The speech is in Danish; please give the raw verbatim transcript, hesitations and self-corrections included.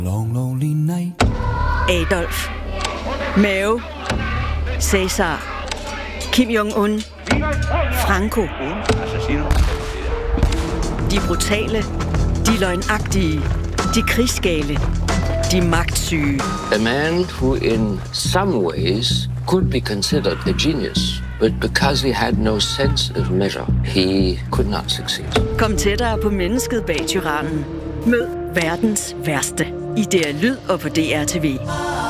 Long, lonely night. Adolf, Mao, Cæsar, Kim Jong-un, Franco. De brutale, de løgnagtige, de krigsgale, de magtsyge. A man who in some ways could be considered a genius, but because he had no sense of measure, he could not succeed. Kom tættere på mennesket bag tyrannen. Mød verdens værste i D R Lyd og på D R T V.